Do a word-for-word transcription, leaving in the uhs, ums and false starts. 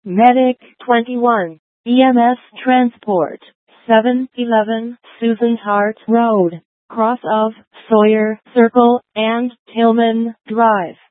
Medic twenty-one, E M S Transport, seven eleven Susan Hart Road, cross of Sawyer Circle and Tillman Drive.